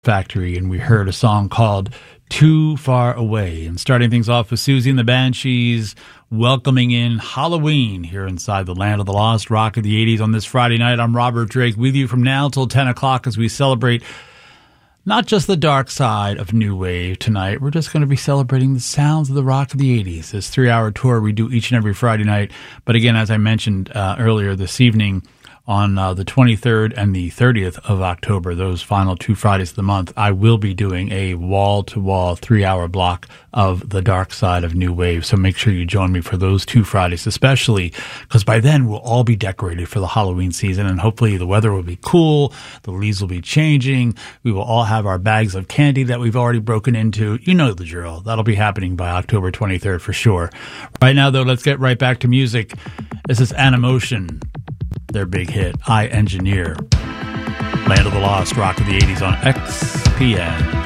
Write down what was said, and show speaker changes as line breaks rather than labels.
Factory, and we heard a song called Too Far Away. And starting things off with Susie and the Banshees, welcoming in Halloween here inside the Land of the Lost, Rock of the 80s on this Friday night. I'm Robert Drake with you from now till 10 o'clock as we celebrate not just the dark side of New Wave tonight. We're just going to be celebrating the sounds of the rock of the 80s. This 3-hour tour we do each and every Friday night. But again, as I mentioned earlier this evening, on the 23rd and the 30th of October, those final 2 Fridays of the month, I will be doing a wall-to-wall 3-hour block of the dark side of New Wave. So make sure you join me for those 2 Fridays, especially because by then we'll all be decorated for the Halloween season, and hopefully the weather will be cool, the leaves will be changing, we will all have our bags of candy that we've already broken into. You know the drill. That'll be happening by October 23rd for sure. Right now, though, let's get right back to music. This is Animotion. Their big hit, I Engineer. Land of the Lost, Rock of the 80s on XPN.